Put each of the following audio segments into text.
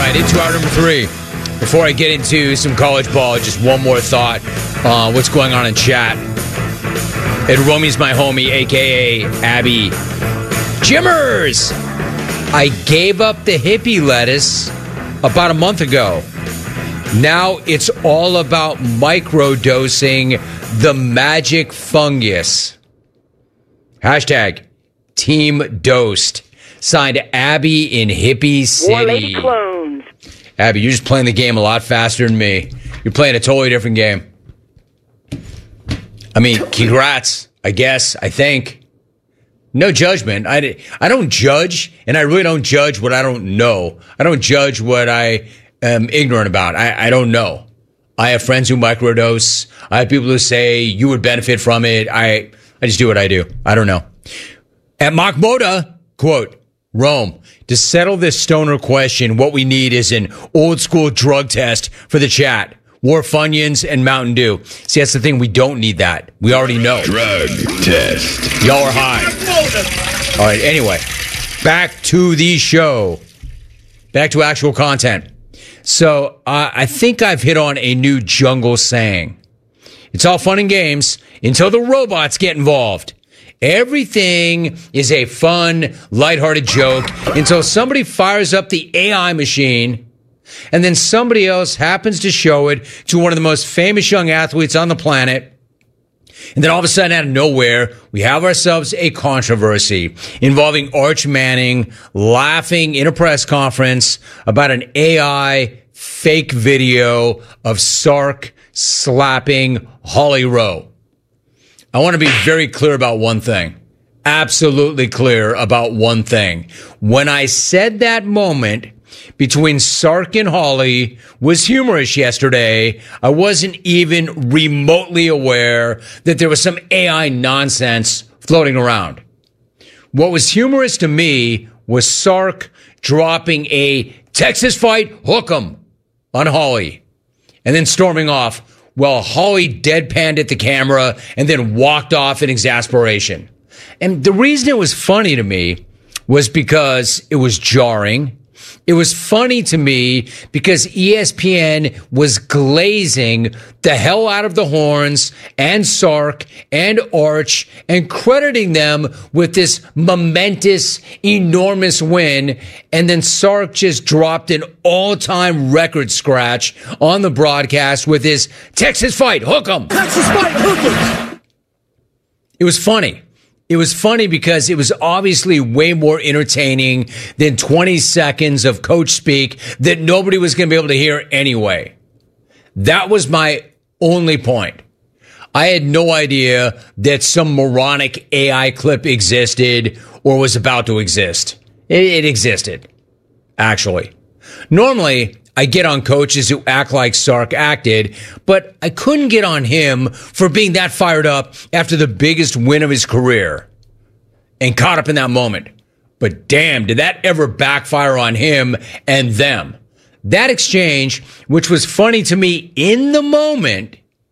right, into hour number 3. Before I get into some college ball, just one more thought on what's going on in chat. And Romy's my homie, a.k.a. Abby Jimmers. I gave up the hippie lettuce about a month ago. Now it's all about microdosing the magic fungus. Hashtag Team Dosed. Signed Abby in Hippie City. More lady clones. Abby, you're just playing the game a lot faster than me. You're playing a totally different game. I mean, congrats, I guess, I think. No judgment. I don't judge, and I really don't judge what I don't know. I don't judge what I am ignorant about. I don't know. I have friends who microdose. I have people who say you would benefit from it. I just do what I do. I don't know. At Machmoda, quote, Rome, to settle this stoner question, what we need is an old school drug test for the chat. War Funyuns and Mountain Dew. See, that's the thing. We don't need that. We already know. Drug test. Y'all are high. All right, anyway. Back to the show. Back to actual content. So, I think I've hit on a new jungle saying. It's all fun and games until the robots get involved. Everything is a fun, lighthearted joke until somebody fires up the AI machine and then somebody else happens to show it to one of the most famous young athletes on the planet. And then all of a sudden, out of nowhere, we have ourselves a controversy involving Arch Manning laughing in a press conference about an AI fake video of Sark slapping Holly Rowe. I want to be very clear about one thing. Absolutely clear about one thing. When I said that moment between Sark and Holly was humorous yesterday, I wasn't even remotely aware that there was some AI nonsense floating around. What was humorous to me was Sark dropping a Texas fight hook 'em on Holly and then storming off while Holly deadpanned at the camera and then walked off in exasperation. And the reason it was funny to me was because it was jarring. It was funny to me because ESPN was glazing the hell out of the Horns and Sark and Arch and crediting them with this momentous, enormous win. And then Sark just dropped an all-time record scratch on the broadcast with his Texas fight, hook 'em. Texas fight, hook 'em. It was funny. It was funny because it was obviously way more entertaining than 20 seconds of coach speak that nobody was going to be able to hear anyway. That was my only point. I had no idea that some moronic AI clip existed or was about to exist. It existed, actually. Normally, I get on coaches who act like Sark acted, but I couldn't get on him for being that fired up after the biggest win of his career and caught up in that moment. But damn, did that ever backfire on him and them? That exchange, which was funny to me in the moment,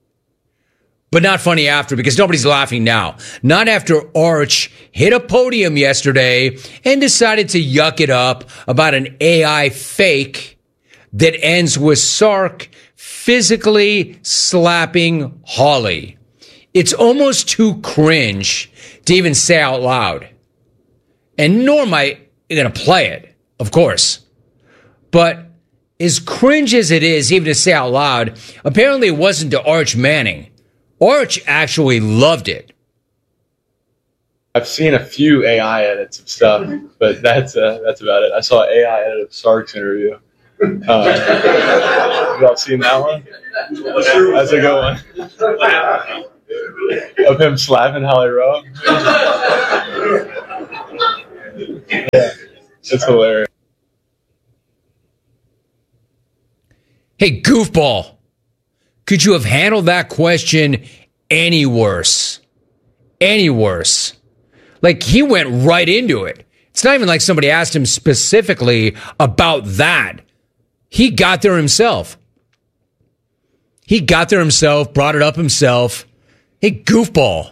but not funny after because nobody's laughing now. Not after Arch hit a podium yesterday and decided to yuck it up about an AI fake that ends with Sark physically slapping Holly. It's almost too cringe to even say out loud. And nor am I going to play it, of course. But as cringe as it is, even to say out loud, apparently it wasn't to Arch Manning. Arch actually loved it. I've seen a few AI edits of stuff, but that's about it. I saw an AI edit of Sark's interview. Y'all seen that one? That's a good one. Of him slapping Holly Rowe. Yeah, it's hilarious. Hey, goofball, could you have handled that question any worse? Any worse? Like, he went right into it. It's not even like somebody asked him specifically about that. He got there himself. He got there himself, brought it up himself. Hey, goofball.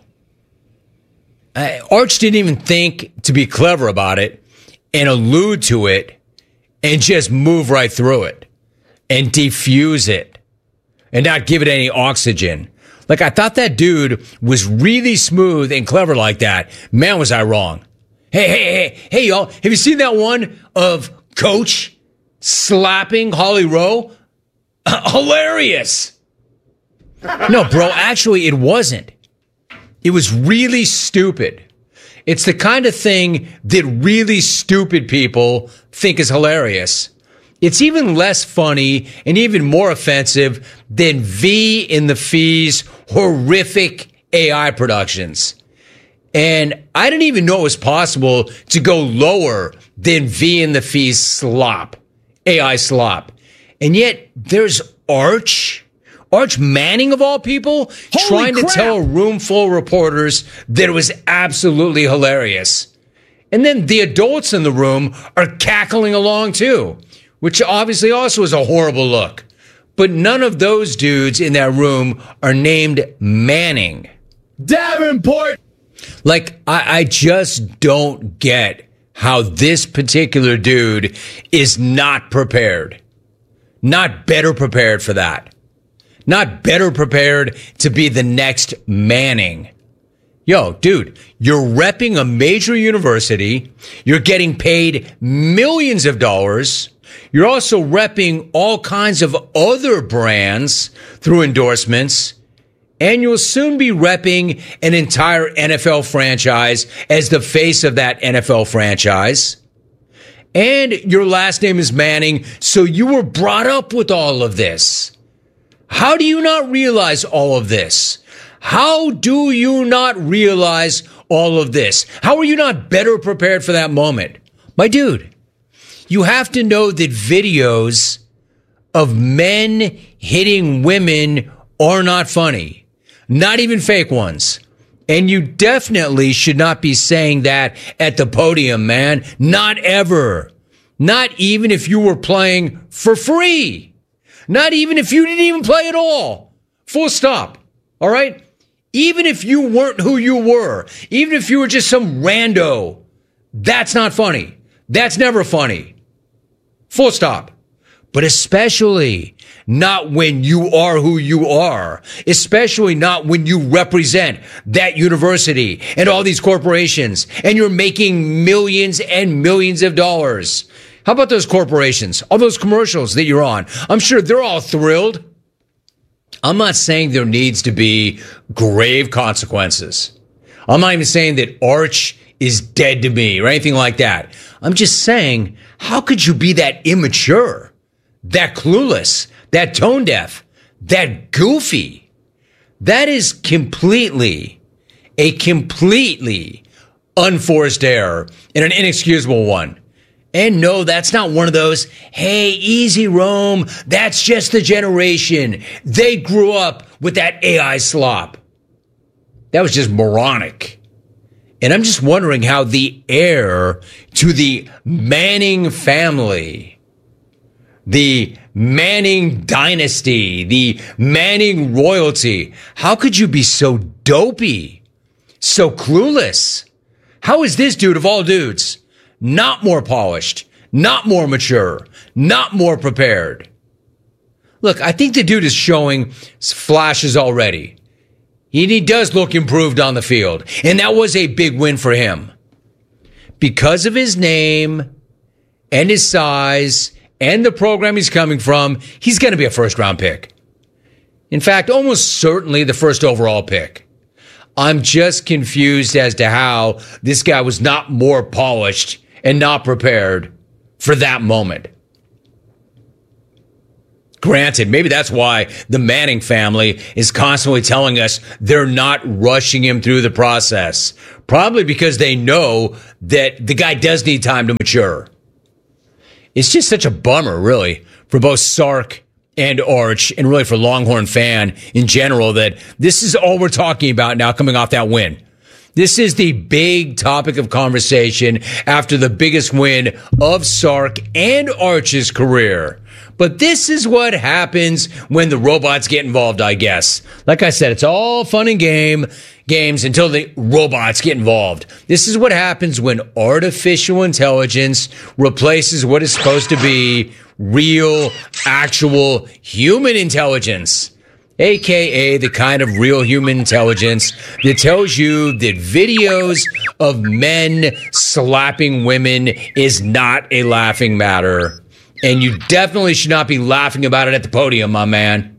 Arch didn't even think to be clever about it and allude to it and just move right through it and defuse it and not give it any oxygen. Like, I thought that dude was really smooth and clever like that. Man, was I wrong. Hey, y'all. Have you seen that one of Coach slapping Holly Rowe? Hilarious. No, bro, actually, it wasn't. It was really stupid. It's the kind of thing that really stupid people think is hilarious. It's even less funny and even more offensive than V in the Fee's horrific AI productions. And I didn't even know it was possible to go lower than V in the Fee's slop, AI slop. And yet there's Arch Manning of all people, trying to tell a room full of reporters that it was absolutely hilarious. And then the adults in the room are cackling along too, which obviously also is a horrible look. But none of those dudes in that room are named Manning. Davenport! Like, I just don't get how this particular dude is not prepared. Not better prepared for that. Not better prepared to be the next Manning. Yo, dude, you're repping a major university. You're getting paid millions of dollars. You're also repping all kinds of other brands through endorsements. And you'll soon be repping an entire NFL franchise as the face of that NFL franchise. And your last name is Manning, so you were brought up with all of this. How do you not realize all of this? How do you not realize all of this? How are you not better prepared for that moment? My dude, you have to know that videos of men hitting women are not funny. Not even fake ones. And you definitely should not be saying that at the podium, man. Not ever. Not even if you were playing for free. Not even if you didn't even play at all. Full stop. All right? Even if you weren't who you were. Even if you were just some rando. That's not funny. That's never funny. Full stop. But especially not when you are who you are, especially not when you represent that university and all these corporations and you're making millions and millions of dollars. How about those corporations, all those commercials that you're on? I'm sure they're all thrilled. I'm not saying there needs to be grave consequences. I'm not even saying that Arch is dead to me or anything like that. I'm just saying, how could you be that immature? That clueless, that tone deaf, that goofy? That is a completely unforced error and an inexcusable one. And no, that's not one of those, hey, easy, Rome. That's just the generation. They grew up with that AI slop. That was just moronic. And I'm just wondering how the heir to the Manning family, the Manning dynasty, the Manning royalty, how could you be so dopey, so clueless? How is this dude of all dudes not more polished, not more mature, not more prepared? Look, I think the dude is showing flashes already. He does look improved on the field, and that was a big win for him. Because of his name and his size and the program he's coming from, he's going to be a first-round pick. In fact, almost certainly the first overall pick. I'm just confused as to how this guy was not more polished and not prepared for that moment. Granted, maybe that's why the Manning family is constantly telling us they're not rushing him through the process. Probably because they know that the guy does need time to mature. It's just such a bummer, really, for both Sark and Arch, and really for Longhorn fan in general, that this is all we're talking about now coming off that win. This is the big topic of conversation after the biggest win of Sark and Arch's career. But this is what happens when the robots get involved, I guess. Like I said, it's all fun and games until the robots get involved. This is what happens when artificial intelligence replaces what is supposed to be real, actual human intelligence. AKA the kind of real human intelligence that tells you that videos of men slapping women is not a laughing matter. And you definitely should not be laughing about it at the podium, my man.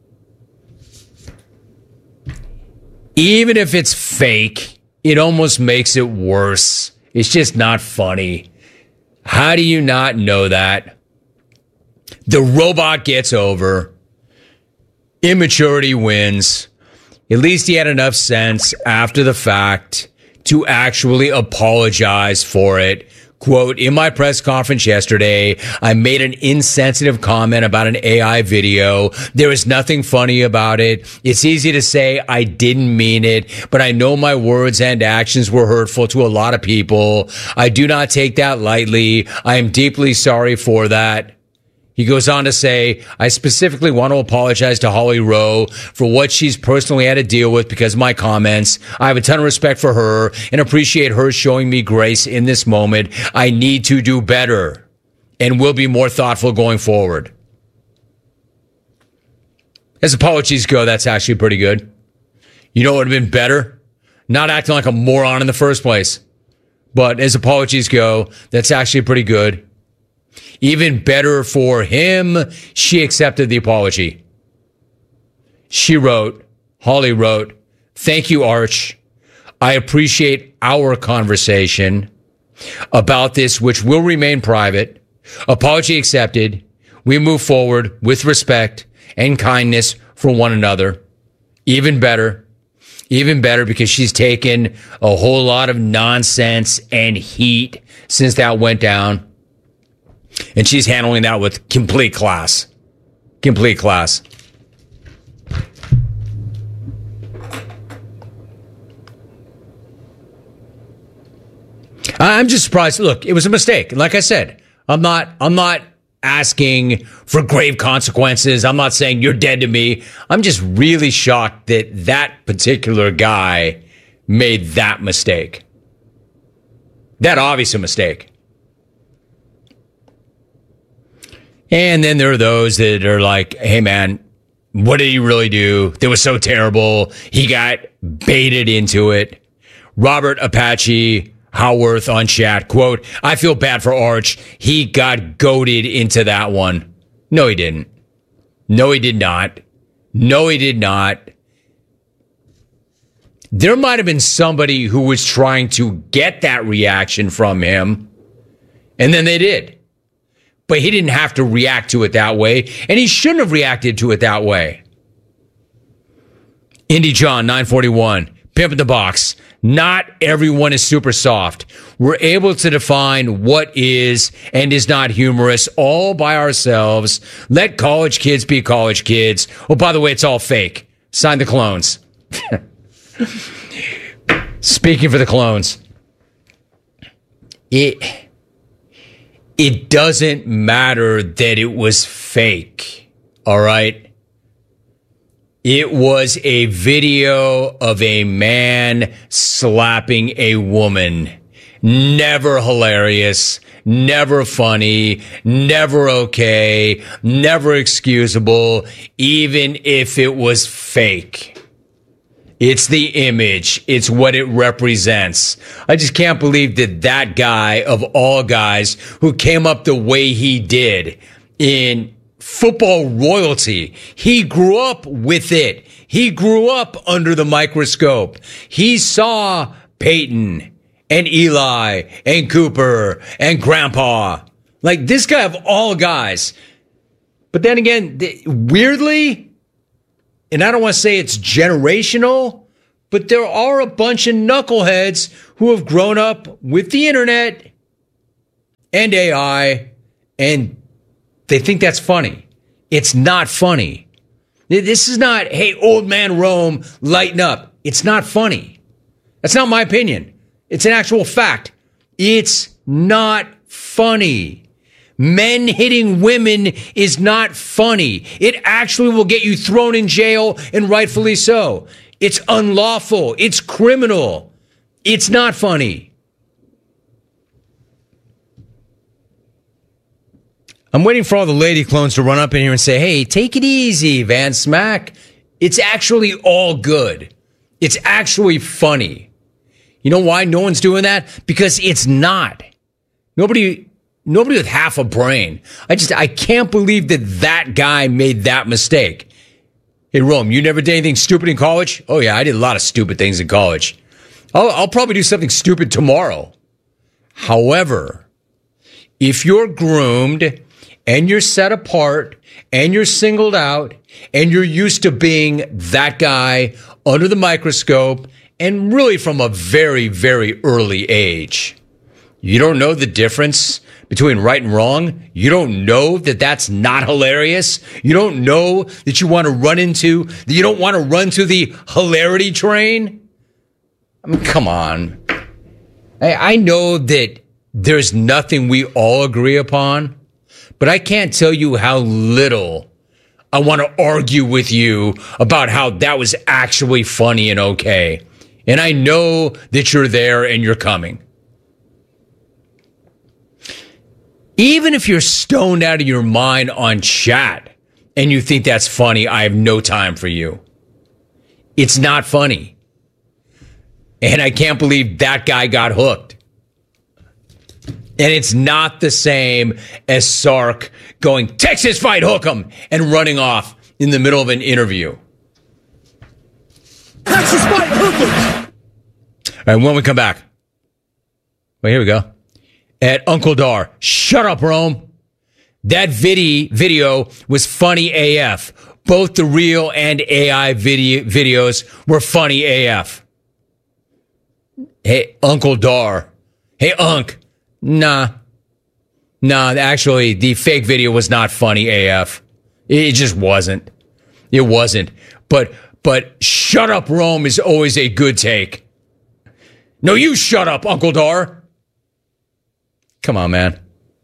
Even if it's fake, it almost makes it worse. It's just not funny. How do you not know that? The robot gets over. Immaturity wins. At least he had enough sense after the fact to actually apologize for it. Quote, in my press conference yesterday, I made an insensitive comment about an AI video. There is nothing funny about it. It's easy to say I didn't mean it, but I know my words and actions were hurtful to a lot of people. I do not take that lightly. I am deeply sorry for that. He goes on to say, I specifically want to apologize to Holly Rowe for what she's personally had to deal with because of my comments. I have a ton of respect for her and appreciate her showing me grace in this moment. I need to do better and will be more thoughtful going forward. As apologies go, that's actually pretty good. You know what would have been better? Not acting like a moron in the first place. But as apologies go, that's actually pretty good. Even better for him, she accepted the apology. Holly wrote, thank you, Arch. I appreciate our conversation about this, which will remain private. Apology accepted. We move forward with respect and kindness for one another. Even better because she's taken a whole lot of nonsense and heat since that went down. And she's handling that with complete class. Complete class. I'm just surprised. Look, it was a mistake. Like I said, I'm not asking for grave consequences. I'm not saying you're dead to me. I'm just really shocked that that particular guy made that mistake. That obvious a mistake. And then there are those that are like, hey, man, what did he really do? That was so terrible. He got baited into it. Robert Apache Howarth on chat, quote, I feel bad for Arch. He got goaded into that one. No, he didn't. No, he did not. No, he did not. There might have been somebody who was trying to get that reaction from him, and then they did. But he didn't have to react to it that way, and he shouldn't have reacted to it that way. Indy John, 941, Pimp in the Box. Not everyone is super soft. We're able to define what is and is not humorous all by ourselves. Let college kids be college kids. Oh, by the way, it's all fake. Sign the clones. Speaking for the clones. It doesn't matter that it was fake, all right? It was a video of a man slapping a woman. Never hilarious, never funny, never okay, never excusable, even if it was fake. It's the image. It's what it represents. I just can't believe that that guy, of all guys, who came up the way he did in football royalty, he grew up with it. He grew up under the microscope. He saw Peyton and Eli and Cooper and Grandpa. Like, this guy of all guys. But then again, weirdly, and I don't want to say it's generational, but there are a bunch of knuckleheads who have grown up with the internet and AI, and they think that's funny. It's not funny. This is not, hey, old man Rome, lighten up. It's not funny. That's not my opinion. It's an actual fact. It's not funny. Men hitting women is not funny. It actually will get you thrown in jail, and rightfully so. It's unlawful. It's criminal. It's not funny. I'm waiting for all the lady clones to run up in here and say, hey, take it easy, Van Smack. It's actually all good. It's actually funny. You know why no one's doing that? Because it's not. Nobody with half a brain. I can't believe that guy made that mistake. Hey, Rome, you never did anything stupid in college? Oh, yeah, I did a lot of stupid things in college. I'll probably do something stupid tomorrow. However, if you're groomed and you're set apart and you're singled out and you're used to being that guy under the microscope and really from a very, very early age, you don't know the difference between right and wrong. You don't know that that's not hilarious. You don't know that you don't want to run to the hilarity train. I mean, come on. I know that there's nothing we all agree upon, but I can't tell you how little I want to argue with you about how that was actually funny and okay. And I know that you're there and you're coming. Even if you're stoned out of your mind on chat and you think that's funny, I have no time for you. It's not funny. And I can't believe that guy got hooked. And it's not the same as Sark going, Texas fight, hook 'em, and running off in the middle of an interview. Texas fight, hook 'em. All right, when we come back. Well, here we go. At Uncle Dar, shut up, Rome. That video was funny AF. Both the real and AI videos were funny AF. Hey, Uncle Dar. Hey, Unc. Nah, actually, the fake video was not funny AF. It just wasn't. It wasn't. But shut up, Rome is always a good take. No, you shut up, Uncle Dar. Come on, man.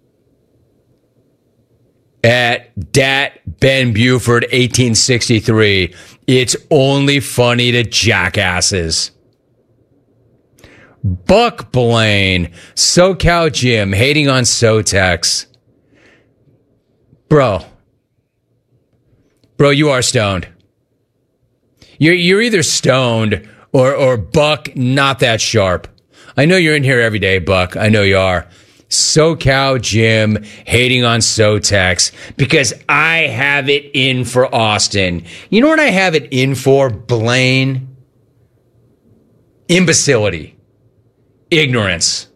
At Dat Ben Buford 1863, it's only funny to jackasses. Buck Blaine, SoCal Jim, hating on Sotex. Bro, you are stoned. You're either stoned or Buck, not that sharp. I know you're in here every day, Buck. I know you are. SoCal Jim hating on Sotex because I have it in for Austin. You know what I have it in for, Blaine? Imbecility. Ignorance.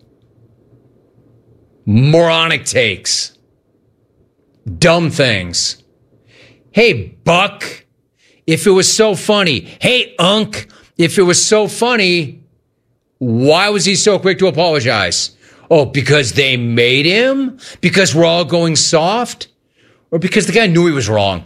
Moronic takes. Dumb things. Hey, Buck, if it was so funny. Hey, Unc, if it was so funny, why was he so quick to apologize? Oh, because they made him? Because we're all going soft? Or because the guy knew he was wrong?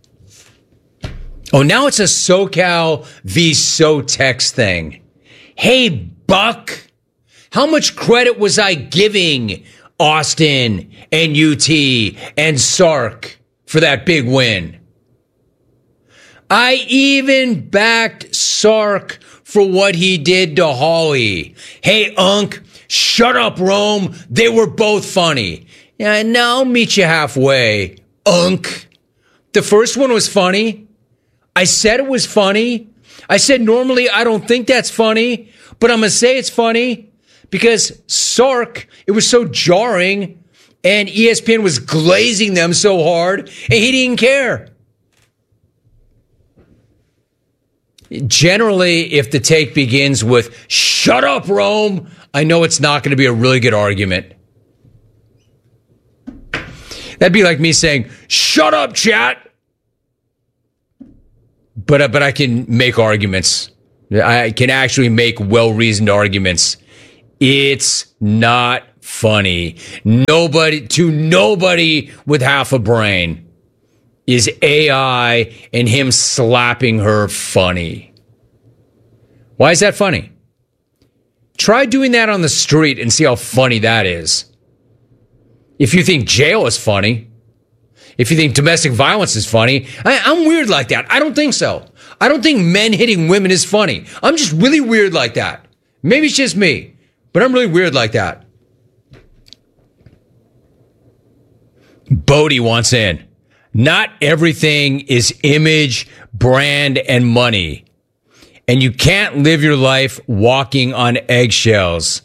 Oh, now it's a SoCal v. Sotex thing. Hey, Buck, how much credit was I giving Austin and UT and Sark for that big win? I even backed Sark for what he did to Holly. Hey, Unc, shut up, Rome. They were both funny. Yeah, now I'll meet you halfway, Unc. The first one was funny. I said it was funny. I said normally I don't think that's funny, but I'm going to say it's funny. Because Sark, it was so jarring, and ESPN was glazing them so hard, and he didn't care. Generally, if the take begins with, shut up, Rome, I know it's not going to be a really good argument. That'd be like me saying, shut up, chat. But I can make arguments. I can actually make well-reasoned arguments. It's not funny. Nobody with half a brain is AI and him slapping her funny. Why is that funny? Try doing that on the street and see how funny that is. If you think jail is funny, if you think domestic violence is funny, I'm weird like that. I don't think so. I don't think men hitting women is funny. I'm just really weird like that. Maybe it's just me, but I'm really weird like that. Bodie wants in. Not everything is image, brand, and money. And you can't live your life walking on eggshells.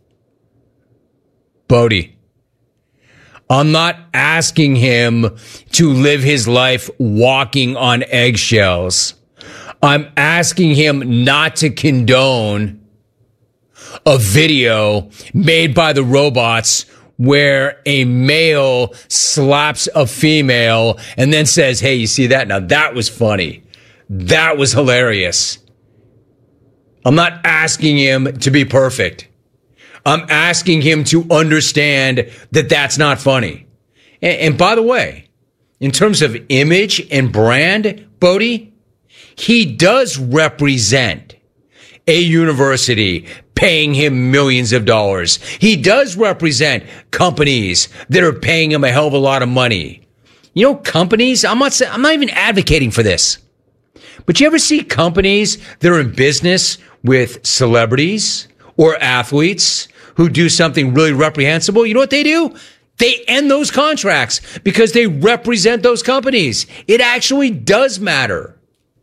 Bodie, I'm not asking him to live his life walking on eggshells. I'm asking him not to condone a video made by the robots where a male slaps a female and then says, hey, you see that? Now that was funny. That was hilarious. I'm not asking him to be perfect. I'm asking him to understand that that's not funny. And by the way, in terms of image and brand, Bodie, he does represent a university paying him millions of dollars. He does represent companies that are paying him a hell of a lot of money. You know, companies, I'm not even advocating for this. But you ever see companies that are in business with celebrities or athletes who do something really reprehensible? You know what they do? They end those contracts because they represent those companies. It actually does matter.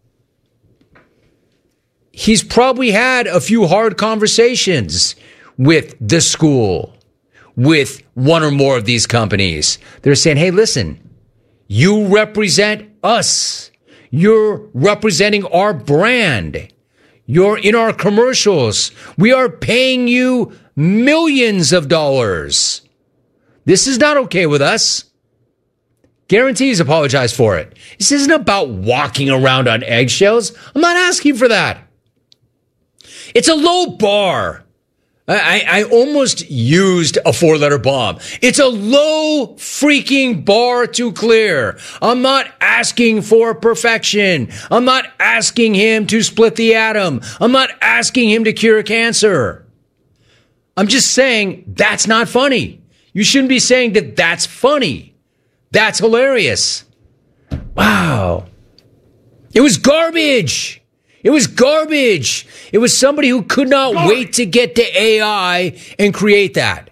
He's probably had a few hard conversations with the school, with one or more of these companies. They're saying, hey, listen, you represent us. You're representing our brand. You're in our commercials. We are paying you millions of dollars. This is not okay with us. Guarantees apologize for it. This isn't about walking around on eggshells. I'm not asking for that. It's a low bar. I almost used a 4-letter bomb. It's a low freaking bar to clear. I'm not asking for perfection. I'm not asking him to split the atom. I'm not asking him to cure cancer. I'm just saying that's not funny. You shouldn't be saying that that's funny. That's hilarious. Wow. It was garbage. It was garbage. It was somebody who could not wait to get to AI and create that.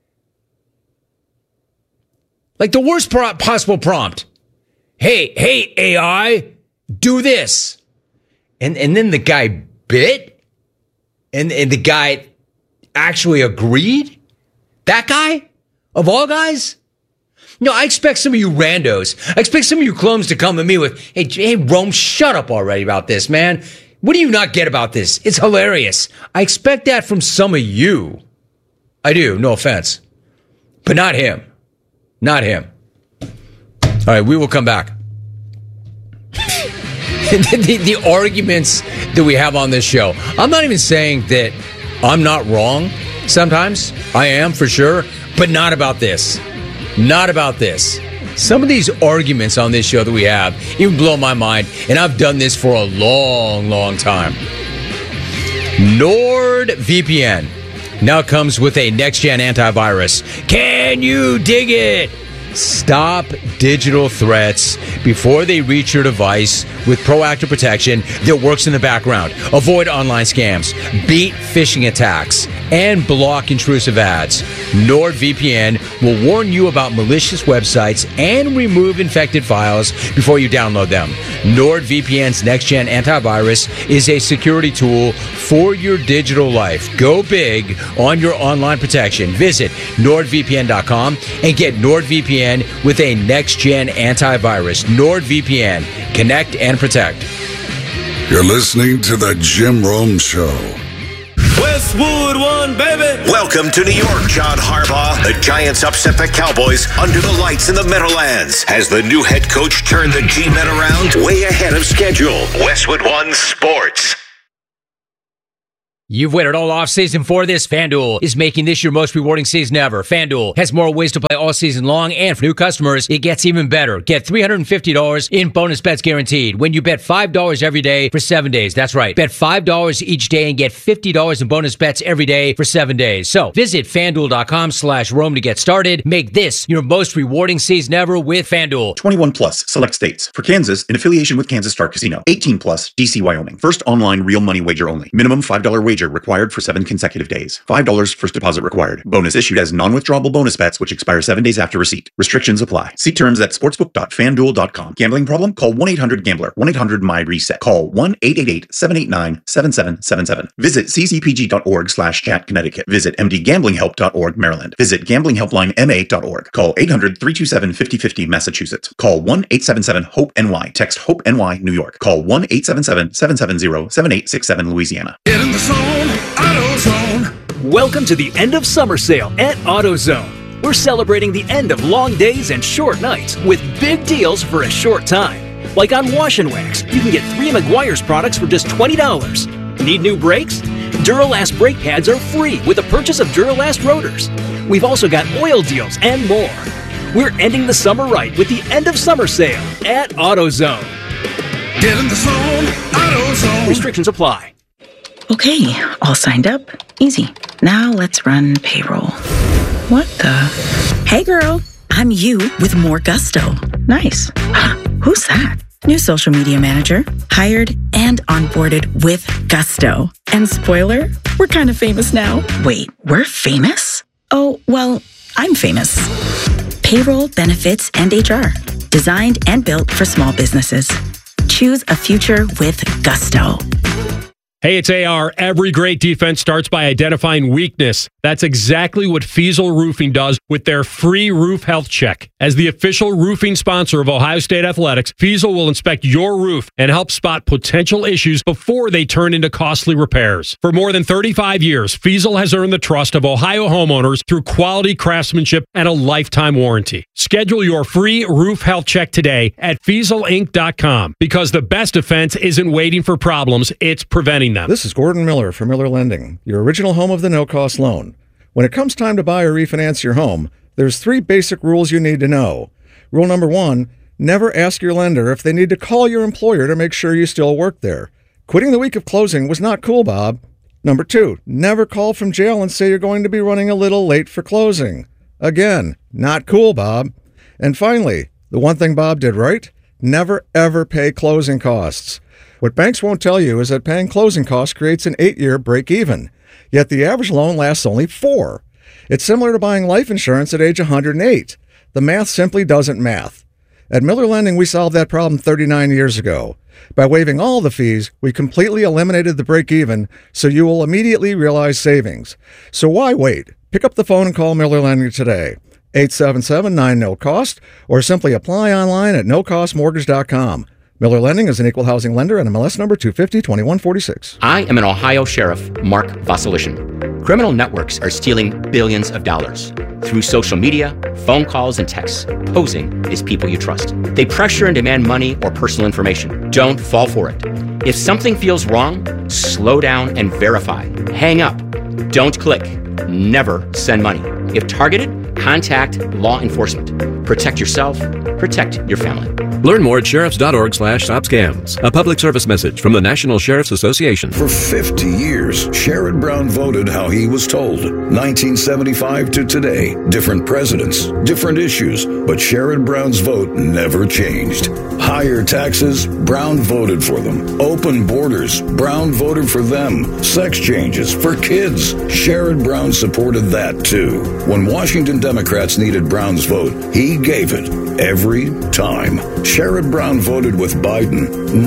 Like the worst possible prompt. Hey, AI, do this. And then the guy bit? And the guy actually agreed? That guy? Of all guys? No, I expect some of you randos. I expect some of you clones to come to me with, hey, Rome, shut up already about this, man. What do you not get about this? It's hilarious. I expect that from some of you. I do, no offense. But not him. Not him. All right, we will come back. the arguments that we have on this show. I'm not even saying that I'm not wrong sometimes. I am for sure, but not about this. Not about this. Some of these arguments on this show that we have even blow my mind, and I've done this for a long, long time. NordVPN now comes with a next-gen antivirus. Can you dig it? Stop digital threats before they reach your device with proactive protection that works in the background. Avoid online scams, beat phishing attacks, and block intrusive ads. NordVPN will warn you about malicious websites and remove infected files before you download them. NordVPN's next-gen antivirus is a security tool for your digital life. Go big on your online protection. Visit NordVPN.com and get NordVPN with a next-gen antivirus. NordVPN. Connect and protect. You're listening to The Jim Rome Show. Westwood One, baby. Welcome to New York, John Harbaugh. The Giants upset the Cowboys under the lights in the Meadowlands. Has the new head coach turned the G-Men around? Way ahead of schedule. Westwood One Sports. You've waited all off-season for this. FanDuel is making this your most rewarding season ever. FanDuel has more ways to play all season long, and for new customers, it gets even better. Get $350 in bonus bets guaranteed when you bet $5 every day for 7 days. That's right. Bet $5 each day and get $50 in bonus bets every day for 7 days. So visit FanDuel.com/Rome to get started. Make this your most rewarding season ever with FanDuel. 21 plus, select states. For Kansas, in affiliation with Kansas Star Casino. 18 plus, DC, Wyoming. First online real money wager only. Minimum $5 wager required for 7 consecutive days. $5 first deposit required. Bonus issued as non-withdrawable bonus bets which expire 7 days after receipt. Restrictions apply. See terms at sportsbook.fanduel.com. Gambling problem? Call 1-800-GAMBLER. 1-800-MY-RESET. Call 1-888-789-7777. Visit ccpg.org/chat Connecticut. Visit mdgamblinghelp.org Maryland. Visit gamblinghelplinema.org. Call 800-327-5050 Massachusetts. Call 1-877-HOPE-NY. Text HOPE-NY New York. Call 1-877-770-7867 Louisiana. Get in the zone, AutoZone. Welcome to the end of summer sale at AutoZone. We're celebrating the end of long days and short nights with big deals for a short time. Like on Wash and Wax, you can get 3 Meguiar's products for just $20. Need new brakes? Duralast brake pads are free with the purchase of Duralast rotors. We've also got oil deals and more. We're ending the summer right with the end of summer sale at AutoZone. Get in the zone, AutoZone. Restrictions apply. Okay, all signed up. Easy. Now let's run payroll. What the? Hey girl, I'm you with more gusto. Nice. Who's that? New social media manager. Hired and onboarded with gusto. And spoiler, we're kind of famous now. Wait, we're famous? Oh, well, I'm famous. Payroll, benefits, and HR. Designed and built for small businesses. Choose a future with gusto. Hey, it's AR. Every great defense starts by identifying weakness. That's exactly what Fiesel Roofing does with their free roof health check. As the official roofing sponsor of Ohio State Athletics, Fiesel will inspect your roof and help spot potential issues before they turn into costly repairs. For more than 35 years, Fiesel has earned the trust of Ohio homeowners through quality craftsmanship and a lifetime warranty. Schedule your free roof health check today at FieselInc.com because the best defense isn't waiting for problems, it's preventing them. This is Gordon Miller from Miller Lending, your original home of the no-cost loan. When it comes time to buy or refinance your home, there's 3 basic rules you need to know. Rule number 1, never ask your lender if they need to call your employer to make sure you still work there. Quitting the week of closing was not cool, Bob. Number 2, never call from jail and say you're going to be running a little late for closing. Again, not cool, Bob. And finally, the one thing Bob did right, never ever pay closing costs. What banks won't tell you is that paying closing costs creates an 8-year break-even, yet the average loan lasts only 4. It's similar to buying life insurance at age 108. The math simply doesn't math. At Miller Lending, we solved that problem 39 years ago. By waiving all the fees, we completely eliminated the break-even, so you will immediately realize savings. So why wait? Pick up the phone and call Miller Lending today. 877-9-NO-COST, or simply apply online at nocostmortgage.com. Miller Lending is an equal housing lender and MLS number 250-2146. I am an Ohio Sheriff, Mark Vasilishin. Criminal networks are stealing billions of dollars through social media, phone calls, and texts, posing as people you trust. They pressure and demand money or personal information. Don't fall for it. If something feels wrong, slow down and verify. Hang up. Don't click. Never send money. If targeted, contact law enforcement. Protect yourself. Protect your family. Learn more at sheriffs.org/stopscams. A public service message from the National Sheriff's Association. For 50 years, Sherrod Brown voted how he was told. 1975 to today, different presidents, different issues, but Sherrod Brown's vote never changed. Higher taxes, Brown voted for them. Open borders, Brown voted for them. Sex changes for kids, Sherrod Brown supported that too. When Washington Democrats needed Brown's vote, he gave it every time. Sherrod Brown voted with Biden,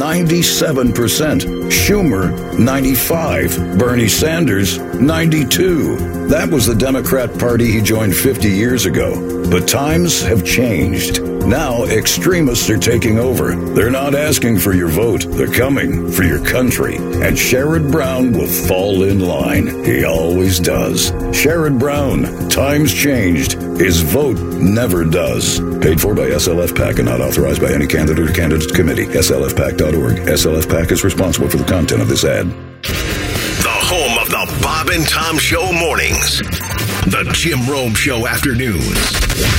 97%. Schumer, 95%. Bernie Sanders, 92%. That was the Democrat Party he joined 50 years ago. But times have changed. Now extremists are taking over. They're not asking for your vote. They're coming for your country. And Sherrod Brown will fall in line. He always does. Sherrod Brown, times changed. His vote never does. Paid for by SLF PAC and not authorized by any candidate or candidates committee. SLFPAC.org. SLF PAC is responsible for the content of this ad. The home of the Bob and Tom Show mornings. The Jim Rome Show afternoons.